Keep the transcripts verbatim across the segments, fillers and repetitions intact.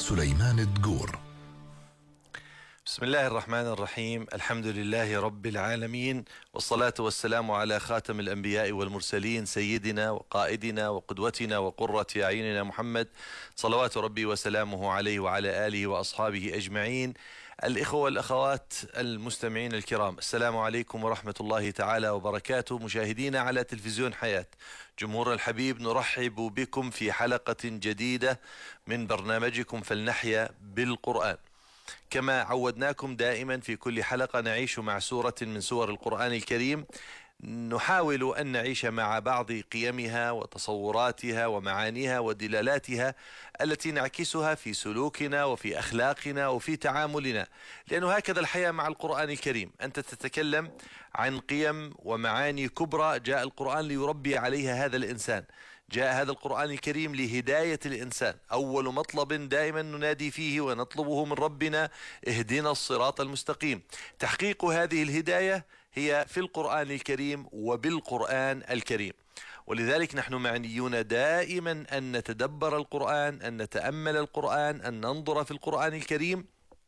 سليمان الدقور. بسم الله الرحمن الرحيم. الحمد لله رب العالمين، والصلاة والسلام على خاتم الأنبياء والمرسلين، سيدنا وقائدنا وقدوتنا وقرة أعيننا محمد، صلوات ربي وسلامه عليه وعلى آله وأصحابه أجمعين. الإخوة والأخوات المستمعين الكرام، السلام عليكم ورحمة الله تعالى وبركاته. مشاهدينا على تلفزيون حياة، جمهور الحبيب، نرحب بكم في حلقة جديدة من برنامجكم فلنحيا بالقرآن. كما عودناكم دائما في كل حلقة نعيش مع سورة من سور القرآن الكريم، نحاول أن نعيش مع بعض قيمها وتصوراتها ومعانيها ودلالاتها التي نعكسها في سلوكنا وفي أخلاقنا وفي تعاملنا، لأنه هكذا الحياة مع القرآن الكريم. أنت تتكلم عن قيم ومعاني كبرى جاء القرآن ليربي عليها هذا الإنسان، جاء هذا القرآن الكريم لهداية الإنسان. أول مطلب دائما ننادي فيه ونطلبه من ربنا: اهدنا الصراط المستقيم. تحقيق هذه الهداية هي في القرآن الكريم وبالقرآن الكريم، ولذلك نحن معنيون دائما أن نتدبر القرآن، أن نتأمل القرآن، أن ننظر في القرآن الكريم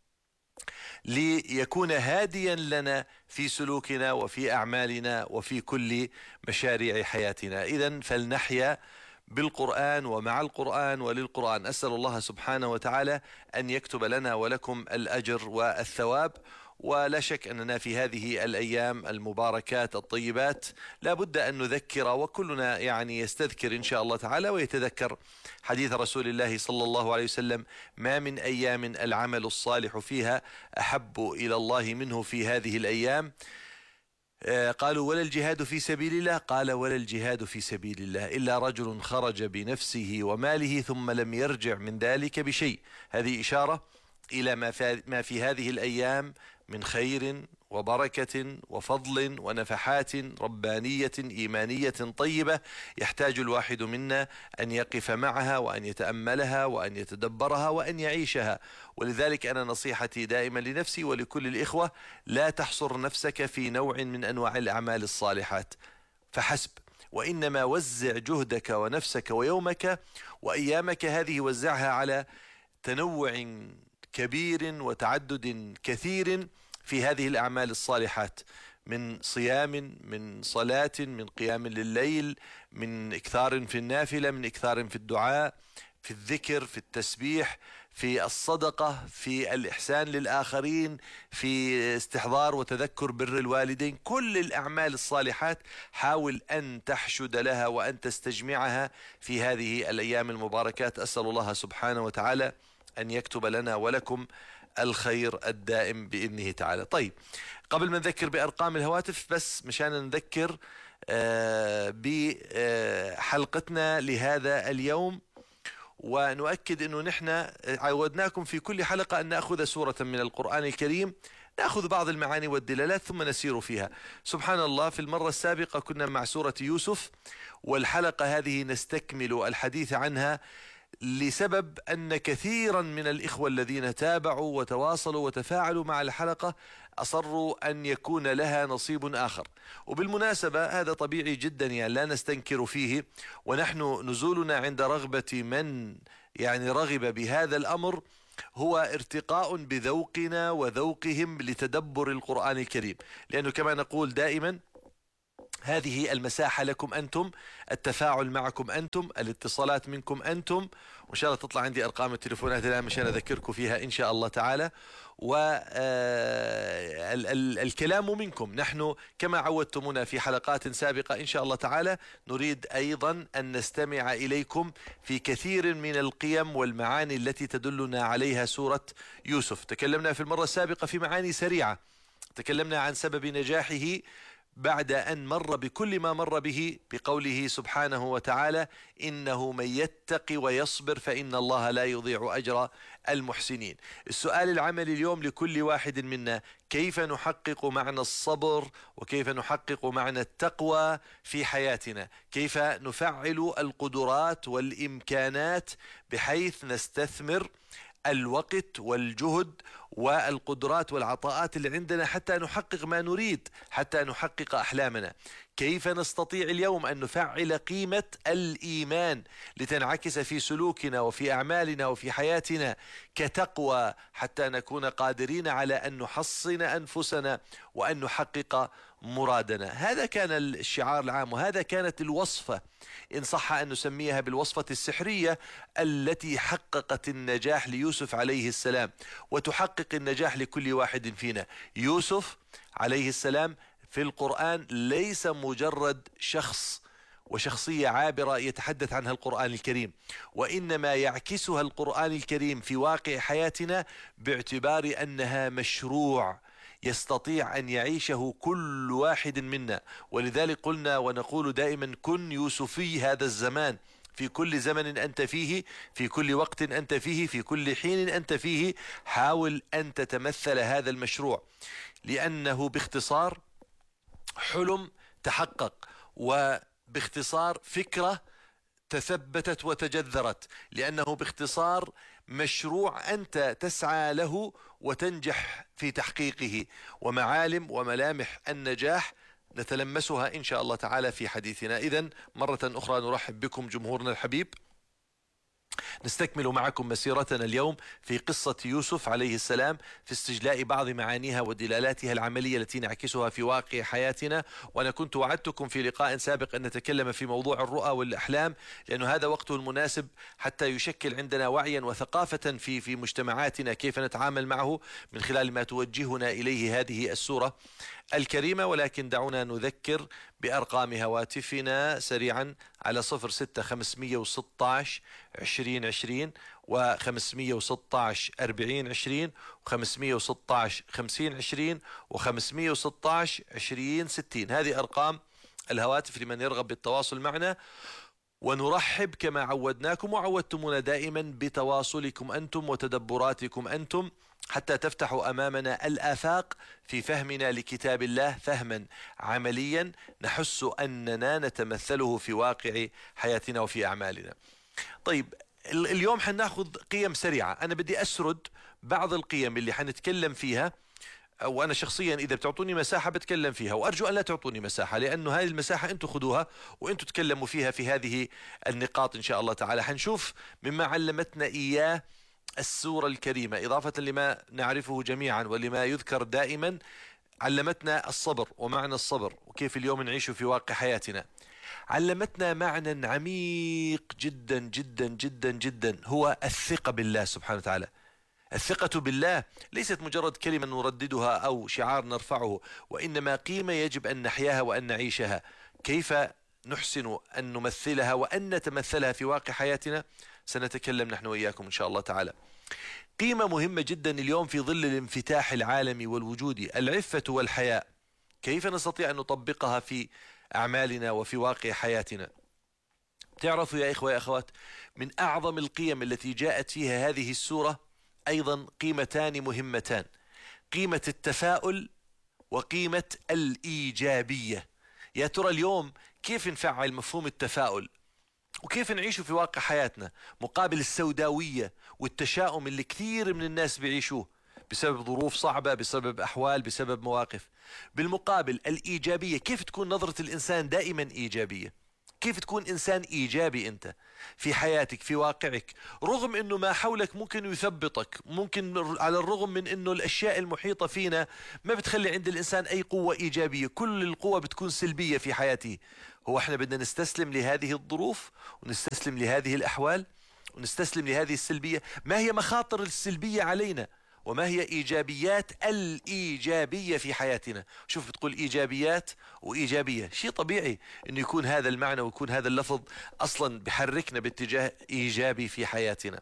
ليكون هاديا لنا في سلوكنا وفي أعمالنا وفي كل مشاريع حياتنا. إذن فلنحيا بالقرآن ومع القرآن وللقرآن. أسأل الله سبحانه وتعالى أن يكتب لنا ولكم الأجر والثواب. ولا شك أننا في هذه الأيام المباركات الطيبات لا بد أن نذكر، وكلنا يعني يستذكر إن شاء الله تعالى ويتذكر حديث رسول الله صلى الله عليه وسلم: ما من أيام العمل الصالح فيها أحب إلى الله منه في هذه الأيام. قالوا: ولا الجهاد في سبيل الله؟ قال: ولا الجهاد في سبيل الله إلا رجل خرج بنفسه وماله ثم لم يرجع من ذلك بشيء. هذه إشارة إلى ما في هذه الأيام من خير وبركة وفضل ونفحات ربانية إيمانية طيبة، يحتاج الواحد منا أن يقف معها وأن يتأملها وأن يتدبرها وأن يعيشها. ولذلك أنا نصيحتي دائما لنفسي ولكل الإخوة: لا تحصر نفسك في نوع من أنواع الأعمال الصالحات فحسب، وإنما وزع جهدك ونفسك ويومك وأيامك هذه، وزعها على تنوع كبير وتعدد كثير في هذه الأعمال الصالحات، من صيام، من صلاة، من قيام لليل، من إكثار في النافلة، من إكثار في الدعاء، في الذكر، في التسبيح، في الصدقة، في الإحسان للآخرين، في استحضار وتذكر بر الوالدين. كل الأعمال الصالحات حاول أن تحشد لها وأن تستجمعها في هذه الأيام المباركات. أسأل الله سبحانه وتعالى أن يكتب لنا ولكم الخير الدائم بإذنه تعالى. طيب، قبل ما نذكر بأرقام الهواتف، بس مشان نذكر بحلقتنا لهذا اليوم، ونؤكد أنه نحن عودناكم في كل حلقة أن نأخذ سورة من القرآن الكريم، نأخذ بعض المعاني والدلالات ثم نسير فيها. سبحان الله، في المرة السابقة كنا مع سورة يوسف، والحلقة هذه نستكمل الحديث عنها لسبب أن كثيرا من الإخوة الذين تابعوا وتواصلوا وتفاعلوا مع الحلقة أصروا أن يكون لها نصيب آخر. وبالمناسبة هذا طبيعي جدا، يعني لا نستنكر فيه، ونحن نزولنا عند رغبة من يعني رغب بهذا الأمر هو ارتقاء بذوقنا وذوقهم لتدبر القرآن الكريم، لأنه كما نقول دائما هذه المساحة لكم أنتم، التفاعل معكم أنتم، الاتصالات منكم أنتم، وإن شاء الله تطلع عندي أرقام التليفونات الآن مشان أذكركم فيها إن شاء الله تعالى. والكلام منكم، نحن كما عودتمونا في حلقات سابقة إن شاء الله تعالى نريد أيضا أن نستمع إليكم في كثير من القيم والمعاني التي تدلنا عليها سورة يوسف. تكلمنا في المرة السابقة في معاني سريعة، تكلمنا عن سبب نجاحه بعد أن مر بكل ما مر به بقوله سبحانه وتعالى: إنه من يتق ويصبر فإن الله لا يضيع أجر المحسنين. السؤال العملي اليوم لكل واحد منا: كيف نحقق معنى الصبر وكيف نحقق معنى التقوى في حياتنا؟ كيف نفعل القدرات والإمكانات بحيث نستثمر الوقت والجهد والقدرات والعطاءات اللي عندنا حتى نحقق ما نريد، حتى نحقق أحلامنا؟ كيف نستطيع اليوم أن نفعل قيمة الإيمان لتنعكس في سلوكنا وفي أعمالنا وفي حياتنا كتقوى، حتى نكون قادرين على أن نحصن أنفسنا وأن نحقق مرادنا. هذا كان الشعار العام، وهذا كانت الوصفة إن صح أن نسميها بالوصفة السحرية التي حققت النجاح ليوسف عليه السلام، وتحقق النجاح لكل واحد فينا. يوسف عليه السلام في القرآن ليس مجرد شخص وشخصية عابرة يتحدث عنها القرآن الكريم، وإنما يعكسها القرآن الكريم في واقع حياتنا باعتبار أنها مشروع يستطيع أن يعيشه كل واحد منا. ولذلك قلنا ونقول دائما: كن يوسفي هذا الزمان، في كل زمن أنت فيه، في كل وقت أنت فيه، في كل حين أنت فيه، حاول أن تتمثل هذا المشروع، لأنه باختصار حلم تحقق، وباختصار فكرة تثبتت وتجذرت، لأنه باختصار مشروع أنت تسعى له وتنجح في تحقيقه. ومعالم وملامح النجاح نتلمسها إن شاء الله تعالى في حديثنا. إذن مرة أخرى نرحب بكم جمهورنا الحبيب، نستكمل معكم مسيرتنا اليوم في قصة يوسف عليه السلام في استجلاء بعض معانيها ودلالاتها العملية التي نعكسها في واقع حياتنا. وأنا كنت وعدتكم في لقاء سابق أن نتكلم في موضوع الرؤى والأحلام، لأن هذا وقته المناسب حتى يشكل عندنا وعيا وثقافة في في مجتمعاتنا كيف نتعامل معه من خلال ما توجهنا إليه هذه السورة الكريمة. ولكن دعونا نذكر بأرقام هواتفنا سريعا على صفر ستة خمسمية وستة عشر عشرين عشرين وخمسمية وستة عشر أربعين عشرين وخمسمية وستة عشر خمسين عشرين وخمسمية وستة عشر عشرين ستين. هذه أرقام الهواتف لمن يرغب بالتواصل معنا. ونرحب كما عودناكم وعودتمونا دائما بتواصلكم أنتم وتدبراتكم أنتم، حتى تفتحوا أمامنا الآفاق في فهمنا لكتاب الله فهما عمليا نحس أننا نتمثله في واقع حياتنا وفي أعمالنا. طيب، اليوم حناخذ قيم سريعة. أنا بدي أسرد بعض القيم اللي حنتكلم فيها، وأنا شخصيا إذا بتعطوني مساحة بتكلم فيها، وأرجو أن لا تعطوني مساحة، لأنه هذه المساحة أنتم خذوها وأنتم تكلموا فيها في هذه النقاط إن شاء الله تعالى. حنشوف مما علمتنا إياه السورة الكريمة، إضافة لما نعرفه جميعا ولما يذكر دائما. علمتنا الصبر ومعنى الصبر وكيف اليوم نعيشه في واقع حياتنا. علمتنا معنى عميق جدا جدا جدا جدا، هو الثقة بالله سبحانه وتعالى. الثقة بالله ليست مجرد كلمة نرددها أو شعار نرفعه، وإنما قيمة يجب أن نحياها وأن نعيشها. كيف نحسن أن نمثلها وأن نتمثلها في واقع حياتنا سنتكلم نحن وإياكم إن شاء الله تعالى. قيمة مهمة جدا اليوم في ظل الانفتاح العالمي والوجودي، العفة والحياء. كيف نستطيع أن نطبقها في أعمالنا وفي واقع حياتنا؟ تعرفوا يا إخوة يا أخوات، من أعظم القيم التي جاءت فيها هذه السورة أيضا قيمتان مهمتان: قيمة التفاؤل وقيمة الإيجابية. يا ترى اليوم كيف نفعل مفهوم التفاؤل وكيف نعيشه في واقع حياتنا مقابل السوداوية والتشاؤم اللي كثير من الناس بيعيشوه بسبب ظروف صعبة، بسبب أحوال، بسبب مواقف؟ بالمقابل الإيجابية، كيف تكون نظرة الإنسان دائما إيجابية؟ كيف تكون إنسان إيجابي أنت في حياتك في واقعك، رغم أنه ما حولك ممكن يثبطك، ممكن على الرغم من أنه الأشياء المحيطة فينا ما بتخلي عند الإنسان أي قوة إيجابية، كل القوة بتكون سلبية في حياته. هو احنا بدنا نستسلم لهذه الظروف ونستسلم لهذه الأحوال ونستسلم لهذه السلبية؟ ما هي مخاطر السلبية علينا وما هي إيجابيات الإيجابية في حياتنا؟ شوف، بتقول إيجابيات وإيجابية، شيء طبيعي أنه يكون هذا المعنى ويكون هذا اللفظ أصلا بحركنا باتجاه إيجابي في حياتنا.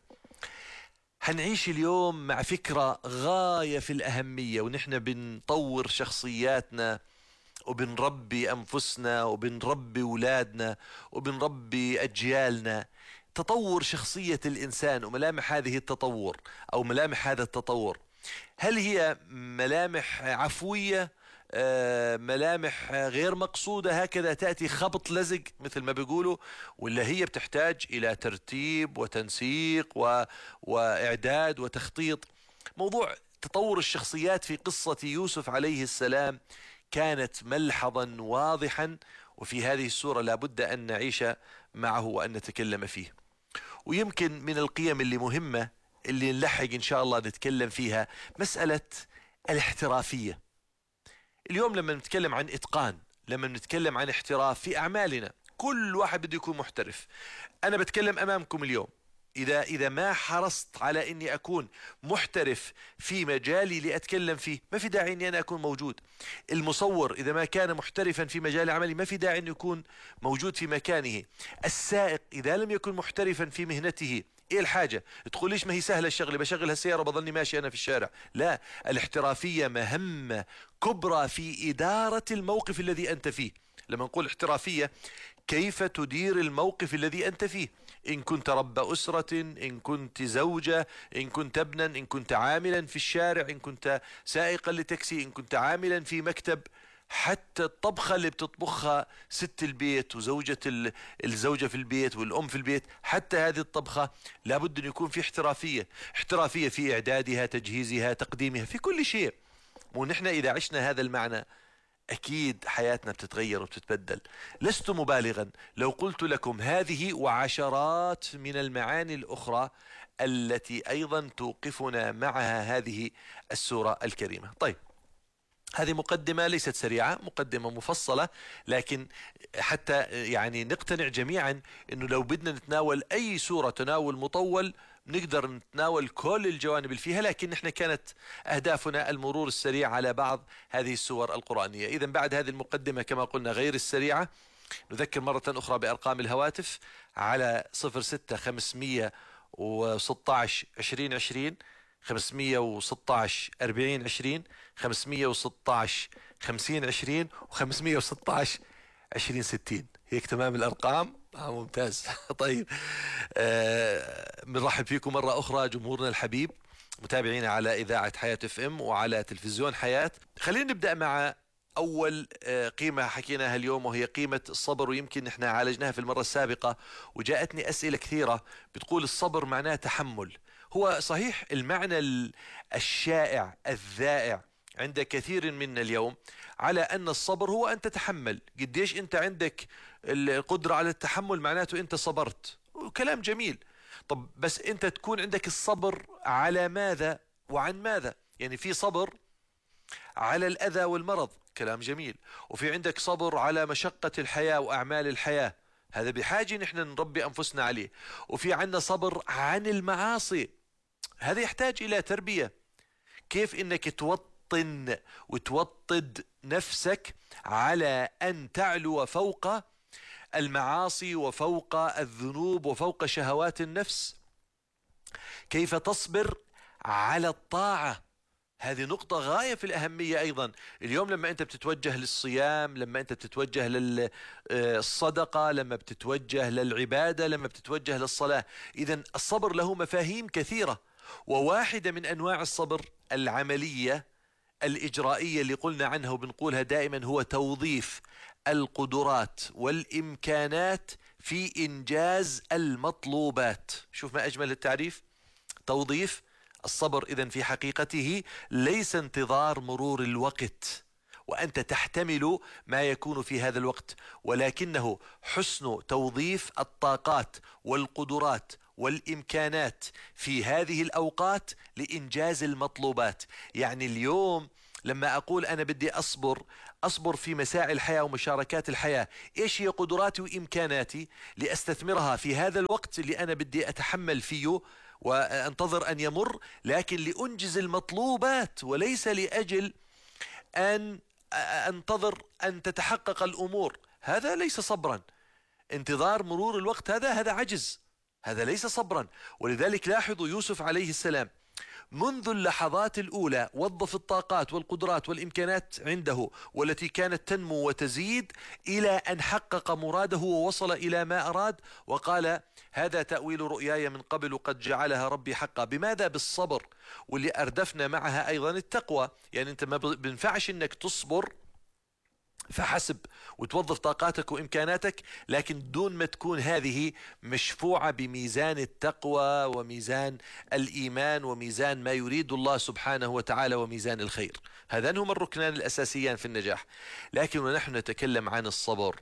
هنعيش اليوم مع فكرة غاية في الأهمية، ونحن بنطور شخصياتنا وبنربي أنفسنا وبنربي أولادنا وبنربي أجيالنا. تطور شخصية الإنسان وملامح هذه التطور أو ملامح هذا التطور، هل هي ملامح عفوية، ملامح غير مقصودة هكذا تأتي خبط لزق مثل ما بيقولوا، ولا هي بتحتاج إلى ترتيب وتنسيق و... وإعداد وتخطيط؟ موضوع تطور الشخصيات في قصة يوسف عليه السلام كانت ملحظا واضحا وفي هذه السورة لابد أن نعيش معه وأن نتكلم فيه. ويمكن من القيم اللي مهمة اللي نلحق إن شاء الله نتكلم فيها مسألة الاحترافية. اليوم لما نتكلم عن إتقان، لما نتكلم عن احتراف في أعمالنا، كل واحد بده يكون محترف. أنا بتكلم أمامكم اليوم، إذا إذا ما حرصت على إني أكون محترف في مجالي لأتكلم فيه، ما في داعي إني أنا أكون موجود. المصور إذا ما كان محترفا في مجال عملي، ما في داعي إنه يكون موجود في مكانه. السائق إذا لم يكن محترفا في مهنته، ايه الحاجة؟ تقوليش ما هي سهلة الشغلة، بشغل هالسيارة بظلني ماشي انا في الشارع. لا، الاحترافية مهمة كبرى في إدارة الموقف الذي انت فيه. لما نقول احترافية، كيف تدير الموقف الذي انت فيه؟ ان كنت رب أسرة، ان كنت زوجة، ان كنت ابنا، ان كنت عاملا في الشارع، ان كنت سائقا لتاكسي، ان كنت عاملا في مكتب. حتى الطبخة اللي بتطبخها ست البيت وزوجة الزوجة في البيت والأم في البيت، حتى هذه الطبخة لابد أن يكون في احترافية. احترافية في إعدادها، تجهيزها، تقديمها، في كل شيء. ونحن إذا عشنا هذا المعنى أكيد حياتنا بتتغير وبتتبدل. لست مبالغا لو قلت لكم هذه وعشرات من المعاني الأخرى التي أيضا توقفنا معها هذه السورة الكريمة. طيب، هذه مقدمة ليست سريعة، مقدمة مفصلة، لكن حتى يعني نقتنع جميعا انه لو بدنا نتناول اي سورة تناول مطول نقدر نتناول كل الجوانب اللي فيها، لكن احنا كانت اهدافنا المرور السريع على بعض هذه السور القرآنية. اذا بعد هذه المقدمة كما قلنا غير السريعة، نذكر مرة اخرى بارقام الهواتف على صفر ستة خمسمية وستة عشر عشرين عشرين، خمسمية وستة عشر أربعين عشرين، خمسمية وستة عشر خمسين عشرين، وخمسمية وستة عشر عشرين ستين. هيك تمام الأرقام؟ آه ممتاز. طيب، آه بنرحب فيكم مرة أخرى جمهورنا الحبيب، متابعينا على إذاعة حياة اف ام وعلى تلفزيون حياة. خلينا نبدأ مع أول قيمة حكيناها اليوم، وهي قيمة الصبر. ويمكن نحن عالجناها في المرة السابقة، وجاءتني أسئلة كثيرة بتقول الصبر معناه تحمل. هو صحيح المعنى الشائع الذائع عند كثير منا اليوم على أن الصبر هو أن تتحمل. قديش أنت عندك القدرة على التحمل معناته أنت صبرت، وكلام جميل. طب بس أنت تكون عندك الصبر على ماذا وعن ماذا؟ يعني في صبر على الأذى والمرض، كلام جميل. وفي عندك صبر على مشقة الحياة وأعمال الحياة، هذا بحاجة نحن نربي أنفسنا عليه. وفي عندنا صبر عن المعاصي، هذا يحتاج إلى تربية. كيف إنك توطن وتوطد نفسك على أن تعلو فوق المعاصي وفوق الذنوب وفوق شهوات النفس. كيف تصبر على الطاعة، هذه نقطة غاية في الأهمية أيضا. اليوم لما أنت بتتوجه للصيام، لما أنت بتتوجه للصدقة، لما بتتوجه للعبادة، لما بتتوجه للصلاة، إذن الصبر له مفاهيم كثيرة. وواحدة من أنواع الصبر العملية الإجرائية اللي قلنا عنها وبنقولها دائما، هو توظيف القدرات والإمكانات في إنجاز المطلوبات. شوف ما أجمل التعريف، توظيف الصبر. إذن في حقيقته ليس انتظار مرور الوقت وأنت تحتمل ما يكون في هذا الوقت، ولكنه حسن توظيف الطاقات والقدرات والإمكانات في هذه الأوقات لإنجاز المطلوبات. يعني اليوم لما أقول أنا بدي أصبر، أصبر في مساعي الحياة ومشاركات الحياة، إيش هي قدراتي وإمكاناتي لأستثمرها في هذا الوقت اللي أنا بدي أتحمل فيه وانتظر أن يمر، لكن لأنجز المطلوبات، وليس لأجل أن أنتظر أن تتحقق الأمور. هذا ليس صبرا. انتظار مرور الوقت هذا هذا عجز، هذا ليس صبرا. ولذلك لاحظوا يوسف عليه السلام منذ اللحظات الأولى وظف الطاقات والقدرات والإمكانات عنده، والتي كانت تنمو وتزيد إلى أن حقق مراده ووصل إلى ما أراد، وقال هذا تأويل رؤياي من قبل قد جعلها ربي حقا. بماذا؟ بالصبر. واللي أردفنا معها أيضا التقوى. يعني أنت ما بنفعش أنك تصبر فحسب وتوظف طاقاتك وإمكاناتك، لكن دون ما تكون هذه مشفوعة بميزان التقوى وميزان الإيمان وميزان ما يريد الله سبحانه وتعالى وميزان الخير. هذان هما الركنان الأساسيان في النجاح. لكن ونحن نتكلم عن الصبر،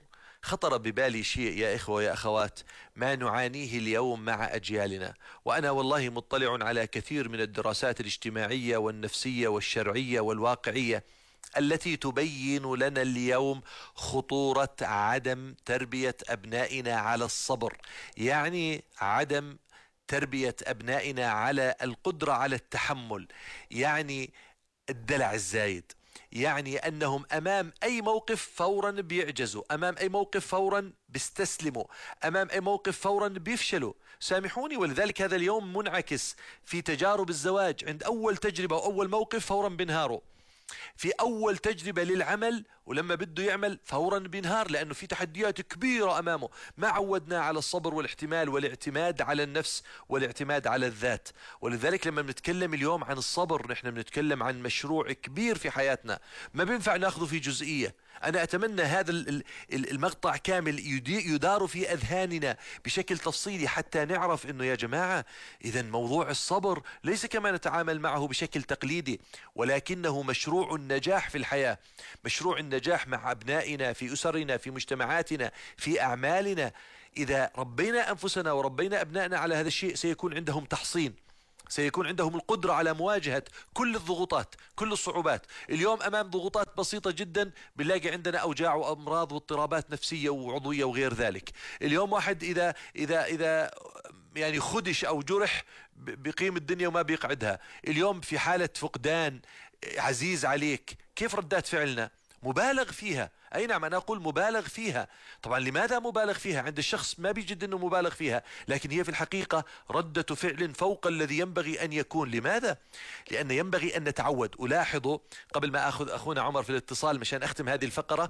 خطر ببالي شيء يا إخوة يا أخوات ما نعانيه اليوم مع أجيالنا، وأنا والله مطلع على كثير من الدراسات الاجتماعية والنفسية والشرعية والواقعية التي تبين لنا اليوم خطورة عدم تربية أبنائنا على الصبر، يعني عدم تربية أبنائنا على القدرة على التحمل، يعني الدلع الزايد، يعني أنهم أمام أي موقف فورا بيعجزوا، أمام أي موقف فورا بيستسلموا، أمام أي موقف فورا بيفشلوا. سامحوني، ولذلك هذا اليوم منعكس في تجارب الزواج، عند أول تجربة وأول موقف فورا بينهاروا، في أول تجربة للعمل ولما بده يعمل فورا بينهار لأنه في تحديات كبيرة أمامه. ما عودنا على الصبر والاحتمال والاعتماد على النفس والاعتماد على الذات. ولذلك لما بنتكلم اليوم عن الصبر نحن بنتكلم عن مشروع كبير في حياتنا، ما بينفع ناخذه في جزئية. أنا أتمنى هذا المقطع كامل يدار في أذهاننا بشكل تفصيلي حتى نعرف أنه يا جماعة إذا موضوع الصبر ليس كما نتعامل معه بشكل تقليدي، ولكنه مشروع النجاح في الحياة، مشروع النجاح مع أبنائنا في أسرنا في مجتمعاتنا في أعمالنا. إذا ربينا أنفسنا وربينا أبنائنا على هذا الشيء سيكون عندهم تحصين، سيكون عندهم القدرة على مواجهة كل الضغوطات كل الصعوبات. اليوم أمام ضغوطات بسيطة جدا بنلاقي عندنا أوجاع وأمراض واضطرابات نفسية وعضوية وغير ذلك. اليوم واحد إذا إذا إذا يعني خدش أو جرح بقيم الدنيا وما بيقعدها. اليوم في حالة فقدان عزيز عليك، كيف ردات فعلنا؟ مبالغ فيها. أي نعم أنا أقول مبالغ فيها. طبعا لماذا مبالغ فيها؟ عند الشخص ما بيجد أنه مبالغ فيها، لكن هي في الحقيقة ردة فعل فوق الذي ينبغي أن يكون. لماذا؟ لأن ينبغي أن نتعود. ألاحظ قبل ما أخذ أخونا عمر في الاتصال مشان أختم هذه الفقرة،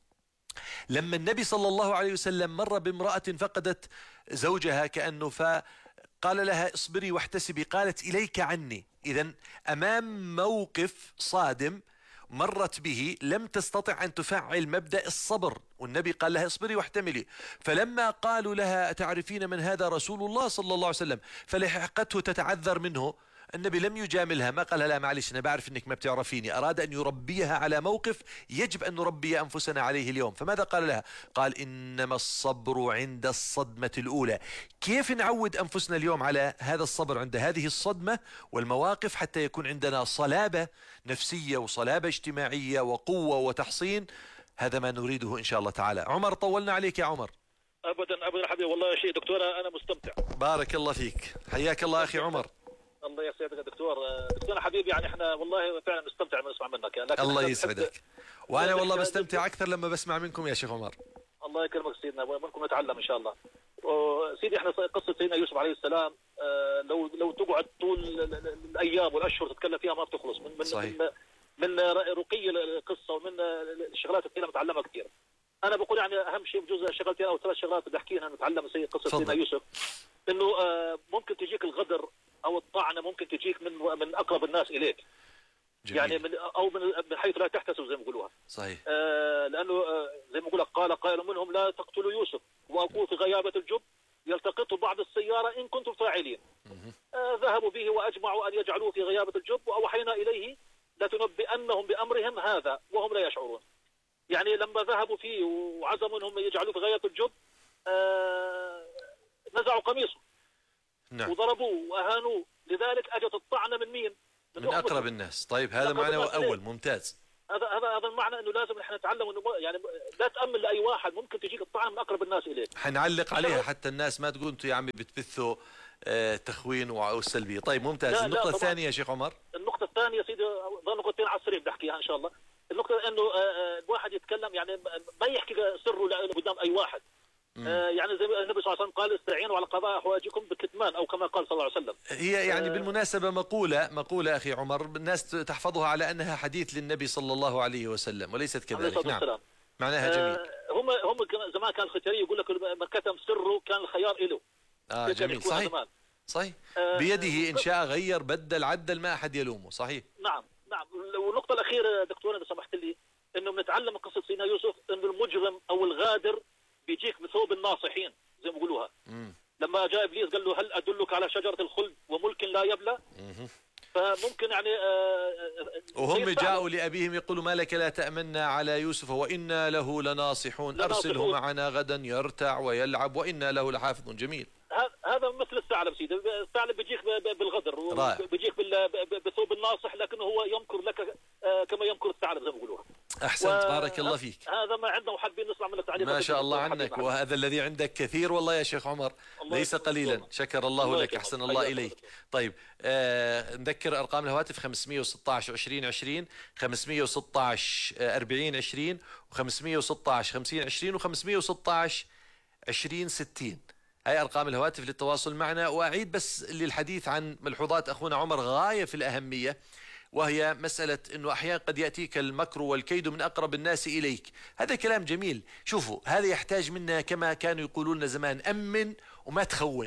لما النبي صلى الله عليه وسلم مر بامرأة فقدت زوجها كأنه فقال لها اصبري واحتسبي، قالت إليك عني. إذن أمام موقف صادم مرت به لم تستطع أن تفعل مبدأ الصبر، والنبي قال لها اصبري واحتملي. فلما قالوا لها أتعرفين من هذا رسول الله صلى الله عليه وسلم فلحقته تتعذر منه، النبي لم يجاملها، ما قال لا معلش أنا بعرف أنك ما بتعرفيني. أراد أن يربيها على موقف يجب أن نربي أنفسنا عليه اليوم. فماذا قال لها؟ قال إنما الصبر عند الصدمة الأولى. كيف نعود أنفسنا اليوم على هذا الصبر عند هذه الصدمة والمواقف حتى يكون عندنا صلابة نفسية وصلابة اجتماعية وقوة وتحصين؟ هذا ما نريده إن شاء الله تعالى. عمر طولنا عليك يا عمر. أبدا أبدا حبيبي، والله شيء دكتورة أنا مستمتع. بارك الله فيك، حياك الله أخي عمر. الله يسعدك يا دكتور. دكتور حبيبي، يعني احنا والله فعلا نستمتع لما نسمع منك يعني. الله يسعدك، وانا والله بستمتع اكثر لما بسمع منكم يا شيخ عمر. الله يكرمك سيدنا، ومنكم نتعلم ان شاء الله. سيدي احنا قصه سيدنا يوسف عليه السلام لو لو تقعد طول الايام والاشهر تتكلم فيها ما بتخلص. من من صحيح. من, من رقي القصه ومن الشغلات اللي نتعلمها كثير. انا بقول يعني اهم شيء بجوز شغلتين او ثلاث شغلات بدي احكيها نتعلم سي قصه فضل. سيدنا يوسف انه ممكن تجيك الغدر او الطعنه ممكن تجيك من من اقرب الناس اليك. جميل. يعني من او من من حيث لا تحتسب زي ما بيقولوها. صحيح. آه لانه آه زي ما بقول لك قال قائل منهم لا تقتلوا يوسف واكون في غيابه الجب يلتقطه بعض السياره ان كنتم فاعلين. آه ذهبوا به واجمعوا ان يجعلوه في غيابه الجب واوحينا اليه لتنبئنهم بامرهم هذا وهم لا يشعرون. يعني لما ذهبوا فيه وعزموا انهم يجعلوه في غيابه الجب آه نزعوا قميصه. نعم. وضربوه واهانوه، لذلك اجت الطعنه من مين؟ من, من اقرب الناس. طيب هذا معنى اول ممتاز. هذا هذا هذا المعنى انه لازم نحن نتعلم انه يعني لا تامن لاي واحد، ممكن تجيك الطعنه من اقرب الناس اليك. حنعلق عليها حتى الناس ما تقول انتم يا عمي بتبثوا آه تخوين او سلبيه. طيب ممتاز. لا النقطه لا الثانيه يا شيخ عمر. النقطه الثانيه سيدي ظل نقطتين على السريع بدي احكيها ان شاء الله. النقطه انه آه الواحد يتكلم يعني ما يحكي سره قدام اي واحد. آه يعني زي النبي صلى الله عليه وسلم قال استعينوا على قضاء احواجكم بالكتمان، او كما قال صلى الله عليه وسلم. هي يعني آه بالمناسبه مقوله مقوله اخي عمر الناس تحفظها على انها حديث للنبي صلى الله عليه وسلم وليست كذلك. نعم والسلام. معناها جميل. آه هم هم زمان كان الختري يقول لك من كتم سره كان الخيار له. اه جميل. صحيح صحيح. آه بيده ان شاء غير بدل عدل ما احد يلومه. صحيح. نعم نعم. والنقطه الاخيره دكتور اذا سمحت لي انه بنتعلم من قصه سيدنا يوسف انه المجرم او الغادر بيجيك بثوب الناصحين زي ما بيقولوها. لما جاء ابليس قال له هل ادلك على شجره الخلد وملك لا يبلى؟ ف فممكن يعني وهم جاءوا لأبيهم يقولوا ما لك لا تأمنا على يوسف وإنا له لناصحون أرسله معنا غدا يرتع ويلعب وإنا له لحافظ. جميل. هذا مثل الثعلب سيدي، الثعلب بيجيك بالغدر بيجيك بثوب الناصح، لكنه هو يمكر لك كما يمكر الثعلب زي ما بيقولوا. أحسنت، بارك الله فيك. هذا ما عندنا وحابين نسمع من التعليقات. ما شاء الله عنك، وهذا الذي عندك كثير والله يا شيخ عمر، ليس قليلا. شكر الله لك، أحسن الله إليك. طيب آه نذكر أرقام الهواتف خمسمئة وستة عشر عشرين عشرين، خمسمئة وستة عشر أربعين عشرين، وخمسمئة وستة عشر خمسين عشرين، وخمسمئة وستة عشر عشرين ستين. هاي أرقام الهواتف للتواصل معنا. وأعيد بس للحديث عن ملحوظات أخونا عمر غاية في الأهمية، وهي مسألة أنه أحيانا قد يأتيك المكر والكيد من أقرب الناس إليك. هذا كلام جميل. شوفوا، هذا يحتاج منا كما كانوا يقولون زمان: أمن وما تخون،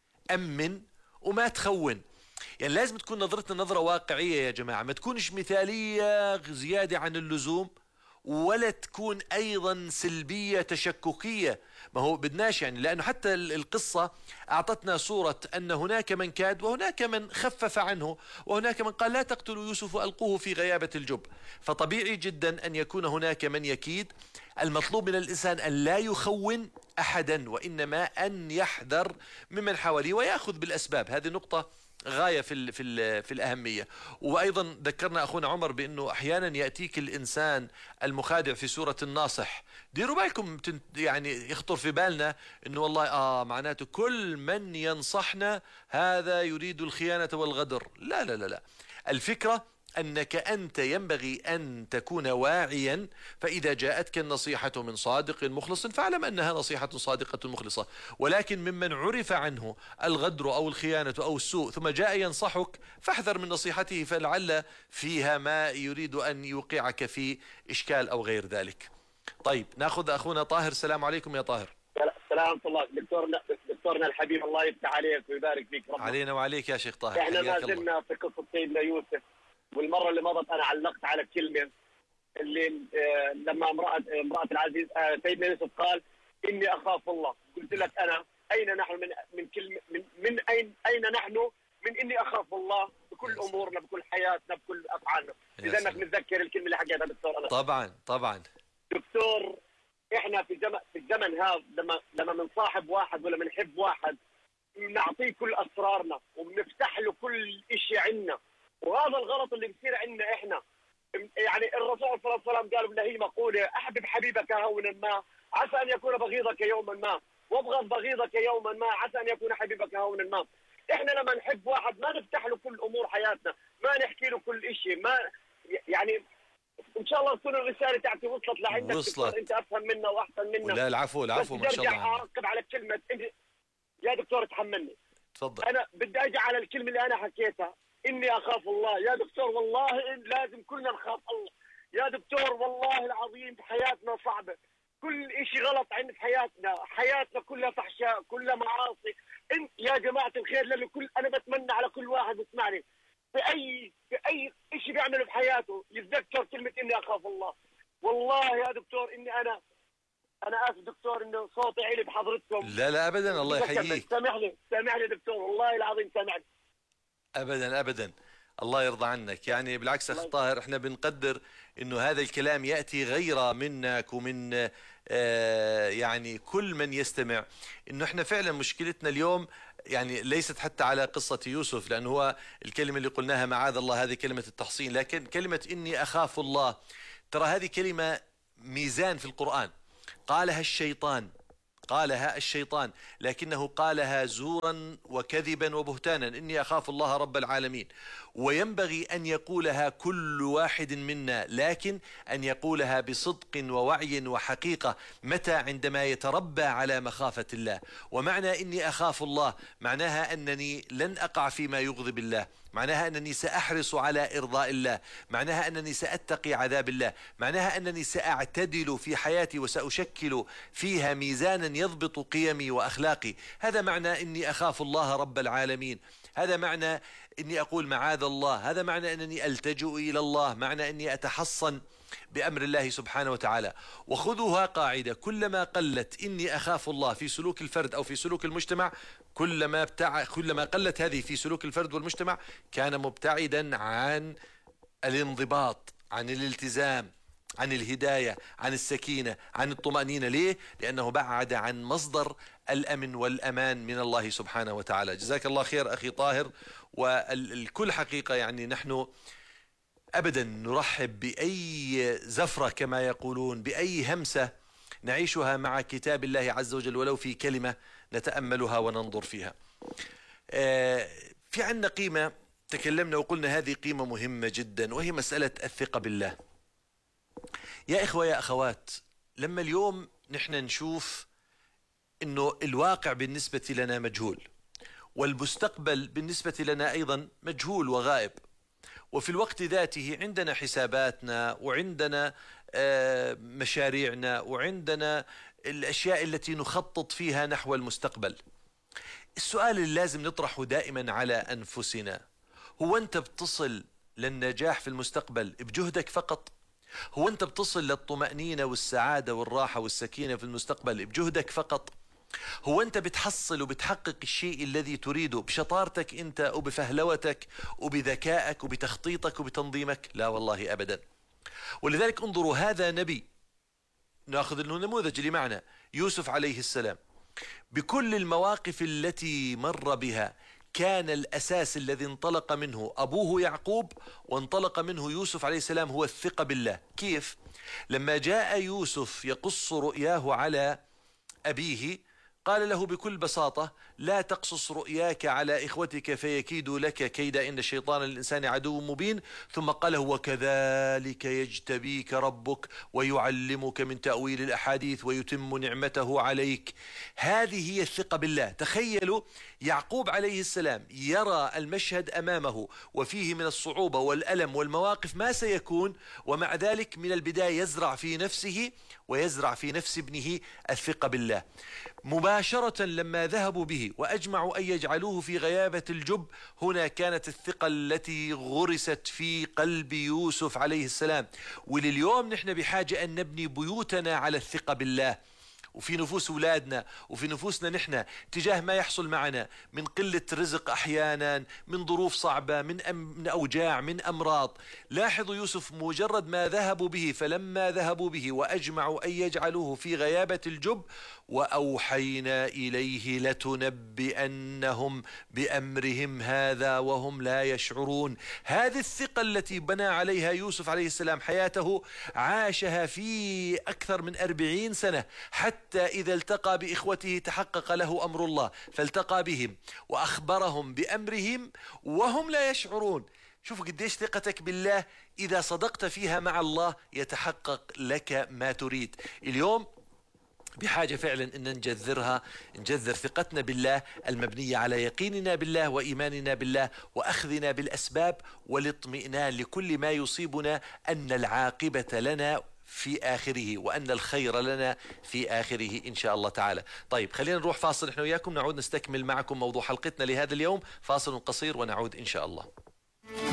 أمن وما تخون. يعني لازم تكون نظرتنا نظرة واقعية يا جماعة، ما تكونش مثالية زيادة عن اللزوم، ولا تكون أيضا سلبية تشككية. ما هو بدناش يعني، لأنه حتى القصة أعطتنا صورة أن هناك من كاد وهناك من خفف عنه، وهناك من قال لا تقتلوا يوسف وألقوه في غيابة الجب. فطبيعي جدا أن يكون هناك من يكيد. المطلوب من الإنسان أن لا يخون أحدا، وإنما أن يحذر ممن حواليه ويأخذ بالأسباب. هذه نقطة غاية في ال في ال في الأهمية. وأيضا ذكرنا أخونا عمر بأنه أحيانا يأتيك الإنسان المخادع في سورة الناصح. ديروا بالكم، يعني يخطر في بالنا أنه والله آه معناته كل من ينصحنا هذا يريد الخيانة والغدر. لا لا لا لا، الفكرة أنك أنت ينبغي أن تكون واعيا، فإذا جاءتك النصيحة من صادق مخلص فاعلم أنها نصيحة صادقة مخلصة. ولكن ممن عرف عنه الغدر أو الخيانة أو السوء ثم جاء ينصحك فاحذر من نصيحته، فلعل فيها ما يريد أن يوقعك في إشكال أو غير ذلك. طيب نأخذ أخونا طاهر. السلام عليكم يا طاهر. السلام ورحمة الله. دكتورنا دكتورنا الحبيب، الله يفتح عليك ويبارك فيك. ربنا علينا وعليك يا شيخ طاهر. احنا ما زلنا في قصة سيدنا يوسف، والمرة اللي مضت أنا علقت على الكلمة اللي آه لما امرأة امرأة العزيز آه سيدنا يوسف قال إني أخاف الله. قلت لك أنا أين نحن من من كلمة من, من أين أين نحن من إني أخاف الله بكل أمورنا، بكل حياتنا، بكل أفعالنا. إذا أنك متذكر الكلمة اللي حكيتها دكتور أنا. طبعا طبعا دكتور، إحنا في زمن في الزمن هذا لما لما بنصاحب واحد ولا بنحب واحد بنعطيه كل أسرارنا وبنفتح له كل شيء عنا، وهذا الغلط اللي بيصير عندنا احنا. يعني الرسول صلى الله عليه وسلم قال له هي مقوله: احبب حبيبك هونا ما عسى ان يكون بغيضك يوما ما، وابغض بغيضك يوما ما عسى ان يكون حبيبك هونا ما. احنا لما نحب واحد ما نفتح له كل امور حياتنا، ما نحكي له كل شيء، ما يعني ان شاء الله تكون الرساله تاعتي وصلت لعندك. وصلت. انت افهم منا واحسن منا. لا العفو العفو، ما شاء الله. بدي اركب على كلمه يا دكتور، تحملني. تفضل. انا بدي اجي على الكلمه اللي انا حكيتها، إني أخاف الله. يا دكتور والله لازم كلنا نخاف الله يا دكتور، والله العظيم حياتنا صعبة، كل إشي غلط عند حياتنا، حياتنا كلها فحشاء، كلها معاصي. انت يا جماعة الخير، لكل أنا بتمنى على كل واحد يسمعني في أي في أي إشي بيعمله في حياته يتذكر كلمة إني أخاف الله. والله يا دكتور إني أنا أنا آسف دكتور إنه صوتي عالي بحضرتكم. لا لا أبدا، الله يحييك. سامحني سامحني دكتور، والله العظيم سامحني. أبدا أبدا، الله يرضى عنك. يعني بالعكس أخ طاهر، احنا بنقدر انه هذا الكلام يأتي غير منك ومن آه يعني كل من يستمع، انه احنا فعلا مشكلتنا اليوم يعني ليست حتى على قصة يوسف، لأنه هو الكلمة اللي قلناها معاذ الله هذه كلمة التحصين، لكن كلمة إني أخاف الله ترى هذه كلمة ميزان في القرآن. قالها الشيطان قالها الشيطان لكنه قالها زورا وكذبا وبهتانا: إني أخاف الله رب العالمين. وينبغي أن يقولها كل واحد منا، لكن أن يقولها بصدق ووعي وحقيقة. متى؟ عندما يتربى على مخافة الله. ومعنى إني أخاف الله معناها أنني لن أقع فيما يغضب الله، معناها أنني سأحرص على إرضاء الله، معناها أنني سأتقي عذاب الله، معناها أنني سأعتدل في حياتي وسأشكل فيها ميزانا يضبط قيمي وأخلاقي. هذا معنى إني أخاف الله رب العالمين. هذا معنى إني أقول معاذ الله. هذا معنى أنني ألتجئ إلى الله، معنى أني أتحصن بأمر الله سبحانه وتعالى. وخذوها قاعدة: كلما قلت إني أخاف الله في سلوك الفرد أو في سلوك المجتمع كلما ابتع... كلما قلت هذه في سلوك الفرد والمجتمع كان مبتعدا عن الانضباط، عن الالتزام، عن الهداية، عن السكينة، عن الطمأنينة. ليه؟ لأنه بعد عن مصدر الأمن والأمان من الله سبحانه وتعالى. جزاك الله خير أخي طاهر. والكل حقيقة يعني نحن أبدا نرحب بأي زفرة كما يقولون، بأي همسة نعيشها مع كتاب الله عز وجل ولو في كلمة نتأملها وننظر فيها. في عنا قيمة تكلمنا وقلنا هذه قيمة مهمة جدا، وهي مسألة الثقة بالله. يا إخوة يا أخوات، لما اليوم نحن نشوف إنه الواقع بالنسبة لنا مجهول، والمستقبل بالنسبة لنا أيضا مجهول وغائب، وفي الوقت ذاته عندنا حساباتنا وعندنا مشاريعنا وعندنا الأشياء التي نخطط فيها نحو المستقبل، السؤال اللي لازم نطرحه دائما على أنفسنا: هو أنت بتصل للنجاح في المستقبل بجهدك فقط؟ هو أنت بتصل للطمأنينة والسعادة والراحة والسكينة في المستقبل بجهدك فقط؟ هو أنت بتحصل وبتحقق الشيء الذي تريده بشطارتك أنت وبفهلوتك وبذكائك وبتخطيطك وبتنظيمك؟ لا والله أبدا. ولذلك انظروا، هذا نبي، نأخذ النموذج اللي معنا يوسف عليه السلام، بكل المواقف التي مر بها كان الأساس الذي انطلق منه أبوه يعقوب وانطلق منه يوسف عليه السلام هو الثقة بالله. كيف؟ لما جاء يوسف يقص رؤياه على أبيه قال له بكل بساطة: لا تقصص رؤياك على إخوتك فيكيدوا لك كيدا، إن الشيطان للإنسان عدو مبين. ثم قال: وكذلك يجتبيك ربك ويعلمك من تأويل الأحاديث ويتم نعمته عليك. هذه هي الثقة بالله. تخيلوا يعقوب عليه السلام يرى المشهد أمامه وفيه من الصعوبة والألم والمواقف ما سيكون، ومع ذلك من البداية يزرع في نفسه ويزرع في نفس ابنه الثقة بالله. مباشرة لما ذهبوا به وأجمعوا أن يجعلوه في غيابة الجب، هنا كانت الثقة التي غرست في قلب يوسف عليه السلام. ولليوم نحن بحاجة أن نبني بيوتنا على الثقة بالله، وفي نفوس أولادنا وفي نفوسنا نحن تجاه ما يحصل معنا من قلة رزق أحيانا، من ظروف صعبة، من, أم من أوجاع، من أمراض. لاحظوا يوسف مجرد ما ذهبوا به، فلما ذهبوا به وأجمعوا أن يجعلوه في غيابة الجب وأوحينا إليه لتنبئنهم بأمرهم هذا وهم لا يشعرون. هذه الثقة التي بنى عليها يوسف عليه السلام حياته عاشها في أكثر من أربعين سنة، حتى إذا التقى بإخوته تحقق له أمر الله فالتقى بهم وأخبرهم بأمرهم وهم لا يشعرون. شوفوا قديش ثقتك بالله إذا صدقت فيها مع الله يتحقق لك ما تريد. اليوم بحاجة فعلا أن نجذرها، نجذر ثقتنا بالله المبنية على يقيننا بالله وإيماننا بالله وأخذنا بالأسباب والاطمئنان لكل ما يصيبنا أن العاقبة لنا في آخره وأن الخير لنا في آخره إن شاء الله تعالى. طيب خلينا نروح فاصل نحن وياكم، نعود نستكمل معكم موضوع حلقتنا لهذا اليوم. فاصل قصير ونعود إن شاء الله.